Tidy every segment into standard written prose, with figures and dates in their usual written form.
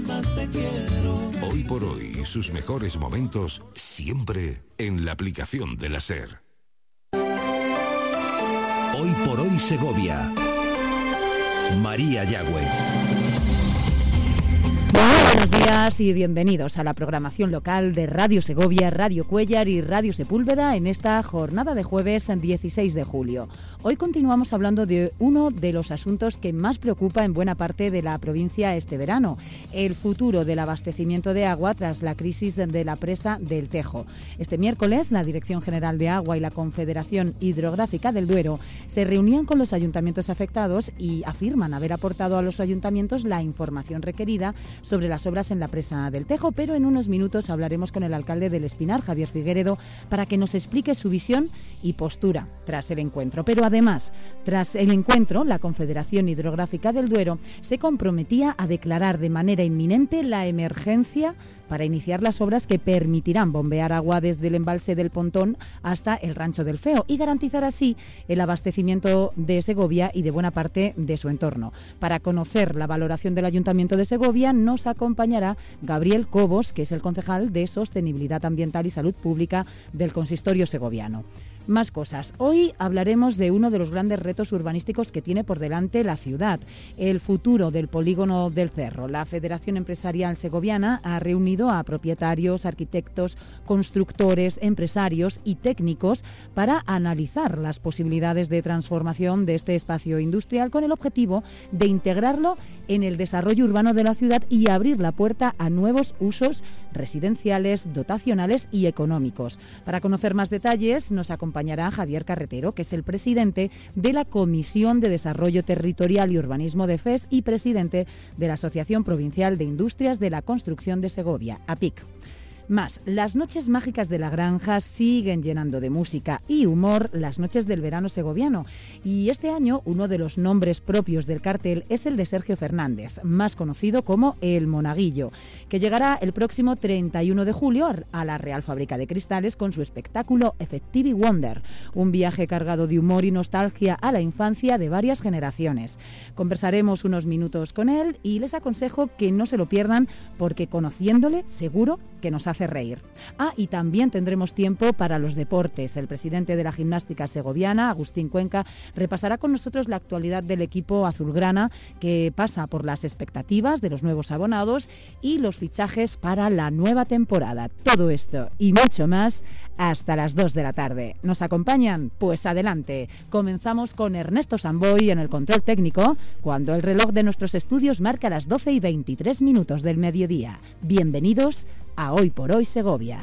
más te quiero. Hoy por hoy, sus mejores momentos siempre en la aplicación de la SER. Hoy por hoy Segovia. María Yagüe. Buenos días y bienvenidos a la programación local de Radio Segovia, Radio Cuéllar y Radio Sepúlveda en esta jornada de jueves 16 de julio. Hoy continuamos hablando de uno de los asuntos que más preocupa en buena parte de la provincia este verano, el futuro del abastecimiento de agua tras la crisis de la presa del Tejo. Este miércoles, la Dirección General de Agua y la Confederación Hidrográfica del Duero se reunían con los ayuntamientos afectados y afirman haber aportado a los ayuntamientos la información requerida sobre las obras en la presa del Tejo, pero en unos minutos hablaremos con el alcalde del Espinar, Javier Figueredo, para que nos explique su visión y postura tras el encuentro. Pero además, tras el encuentro, la Confederación Hidrográfica del Duero se comprometía a declarar de manera inminente la emergencia para iniciar las obras que permitirán bombear agua desde el embalse del Pontón hasta el Rancho del Feo y garantizar así el abastecimiento de Segovia y de buena parte de su entorno. Para conocer la valoración del Ayuntamiento de Segovia nos acompañará Gabriel Cobos, que es el concejal de Sostenibilidad Ambiental y Salud Pública del Consistorio segoviano. Más cosas. Hoy hablaremos de uno de los grandes retos urbanísticos que tiene por delante la ciudad, el futuro del polígono del Cerro. La Federación Empresarial Segoviana ha reunido a propietarios, arquitectos, constructores, empresarios y técnicos para analizar las posibilidades de transformación de este espacio industrial con el objetivo de integrarlo en el desarrollo urbano de la ciudad y abrir la puerta a nuevos usos residenciales, dotacionales y económicos. Para conocer más detalles nos acompañará Javier Carretero, que es el presidente de la Comisión de Desarrollo Territorial y Urbanismo de FES y presidente de la Asociación Provincial de Industrias de la Construcción de Segovia, APIC. Más, las noches mágicas de la granja siguen llenando de música y humor las noches del verano segoviano. Y este año uno de los nombres propios del cartel es el de Sergio Fernández, más conocido como El Monaguillo, que llegará el próximo 31 de julio a la Real Fábrica de Cristales con su espectáculo Effective Wonder, un viaje cargado de humor y nostalgia a la infancia de varias generaciones. Conversaremos unos minutos con él y les aconsejo que no se lo pierdan porque conociéndole seguro que nos hace reír. Y también tendremos tiempo para los deportes. El presidente de la gimnástica segoviana, Agustín Cuenca, repasará con nosotros la actualidad del equipo azulgrana, que pasa por las expectativas de los nuevos abonados y los fichajes para la nueva temporada. Todo esto y mucho más hasta las 2 de la tarde. ¿Nos acompañan? Pues adelante. Comenzamos con Ernesto Samboy en el control técnico, cuando el reloj de nuestros estudios marca las 12:23 del mediodía. Bienvenidos a Hoy por Hoy Segovia.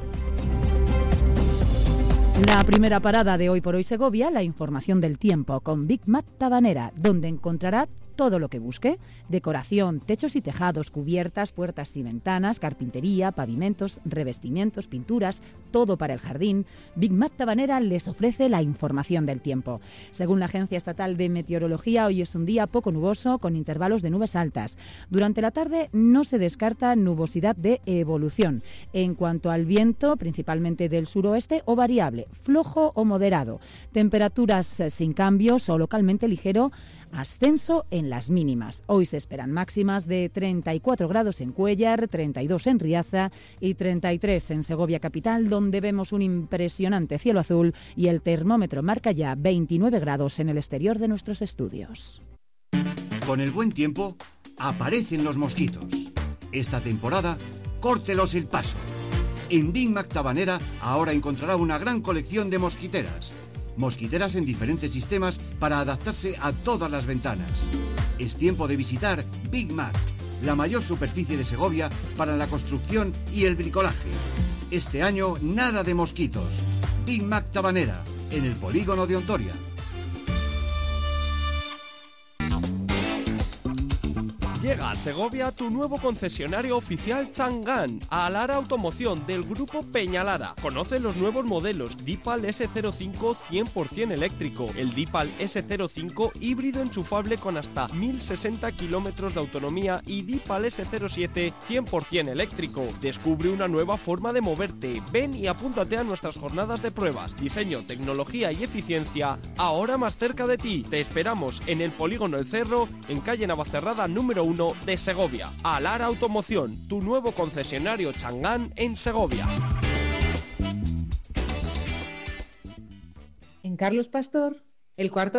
La primera parada de Hoy por Hoy Segovia, la información del tiempo con Big Mat Tabanera, donde encontrará todo lo que busque: decoración, techos y tejados, cubiertas, puertas y ventanas, carpintería, pavimentos, revestimientos, pinturas, todo para el jardín. Big Mat Tabanera les ofrece la información del tiempo. Según la Agencia Estatal de Meteorología, hoy es un día poco nuboso con intervalos de nubes altas. Durante la tarde no se descarta nubosidad de evolución. En cuanto al viento, principalmente del suroeste o variable, flojo o moderado. Temperaturas sin cambios o localmente ligero ascenso en las mínimas. Hoy se esperan máximas de 34 grados en Cuéllar, 32 en Riaza y 33 en Segovia capital, donde vemos un impresionante cielo azul y el termómetro marca ya 29 grados en el exterior de nuestros estudios. Con el buen tiempo aparecen los mosquitos. Esta temporada, córtelos el paso. En Big Mac Tabanera ahora encontrará una gran colección de mosquiteras. Mosquiteras en diferentes sistemas para adaptarse a todas las ventanas. Es tiempo de visitar Big Mac, la mayor superficie de Segovia para la construcción y el bricolaje. Este año nada de mosquitos. Big Mac Tabanera, en el polígono de Ontoria. Llega a Segovia tu nuevo concesionario oficial Chang'an, a Alara Automoción del Grupo Peñalara. Conoce los nuevos modelos Deepal S05 100% eléctrico, el Deepal S05 híbrido enchufable con hasta 1060 kilómetros de autonomía y Deepal S07 100% eléctrico. Descubre una nueva forma de moverte. Ven y apúntate a nuestras jornadas de pruebas. Diseño, tecnología y eficiencia, ahora más cerca de ti. Te esperamos en el Polígono El Cerro, en calle Navacerrada número 1, 1 de Segovia. Alara Automoción, tu nuevo concesionario Chang'an en Segovia. En Carlos Pastor, el cuarto